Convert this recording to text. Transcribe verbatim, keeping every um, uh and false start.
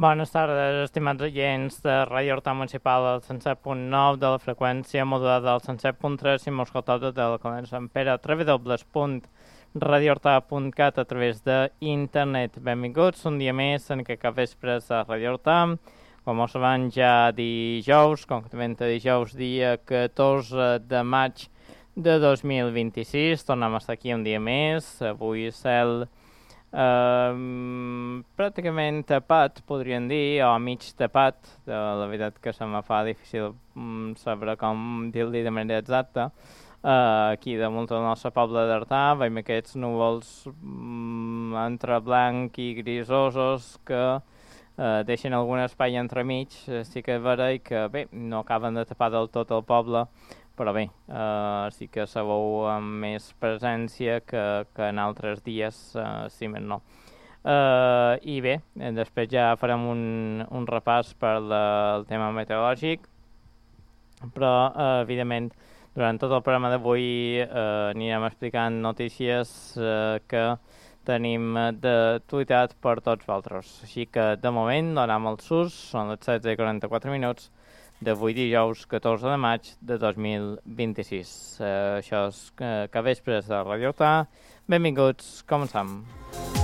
Bones tardes, estimats oients de Ràdio Horta Municipal al cent set punt nou de la freqüència modulada al cent set punt tres si m'escolteu des de la Calent Sant Pere a w w w punt radio horta punt cat a través d'internet. Benvinguts un dia més en aquest capvespres a Ràdio Horta. Com us sabem, ja dijous, concretament dijous dia catorze de maig de dos mil vint-i-sis, tornem a estar aquí un dia més. Avui cel Uh, pràcticament tapat, podríem dir, o mig tapat. De la veritat que se me fa difícil um, saber com dir-li de manera exacta. Uh, aquí damunt del nostre poble d'Artà veiem aquests núvols um, entre blanc i grisosos que uh, deixen algun espai entremig. Sí que és vera que bé, no acaben de tapar del tot el poble, però bé, uh, sí que sabeu amb més presència que, que en altres dies, uh, sí més no. Uh, I bé, després ja farem un, un repàs per la, el tema meteorològic, però uh, evidentment durant tot el programa d'avui uh, anirem explicant notícies uh, que tenim d'actualitat per tots vosaltres. Així que de moment donem el sus, són les setze i quaranta-quatre minuts, d'avui dijous catorze de maig de dos mil vint-i-sis. Uh, això és uh, Capvespres de Ràdio Horta. Benvinguts, comencem.